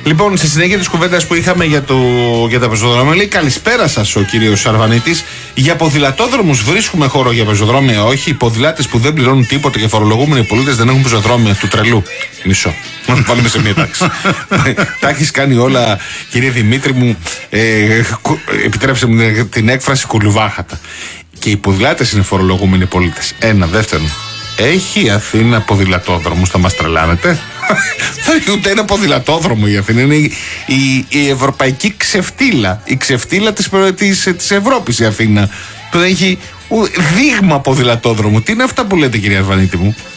Λοιπόν, στη συνέχεια της κουβέντας που είχαμε για τα πεζοδρόμια, λέει καλησπέρα σας ο κύριος Αρβανίτης. Για ποδηλατόδρομους βρίσκουμε χώρο, για πεζοδρόμια όχι. Οι ποδηλάτες που δεν πληρώνουν τίποτα και φορολογούμενοι πολίτες δεν έχουν πεζοδρόμια. Του τρελού. Μισό. Να το βάλουμε σε μία τάξη. Τα έχεις κάνει όλα, κύριε Δημήτρη μου. Επιτρέψτε μου την έκφραση κουλουβάχατα. Και οι ποδηλάτες είναι φορολογούμενοι πολίτες. Ένα. Δεύτερον, έχει η Αθήνα ποδηλατόδρομους, θα μας τρελάνετε? Δεν έχει ούτε ένα ποδηλατόδρομο η Αθήνα. Είναι η ευρωπαϊκή ξεφτύλα. Η ξεφτύλα της Ευρώπης η Αθήνα. Που δεν έχει δείγμα ποδηλατόδρομου. Τι είναι αυτά που λέτε, κυρία Αρβανίτη μου?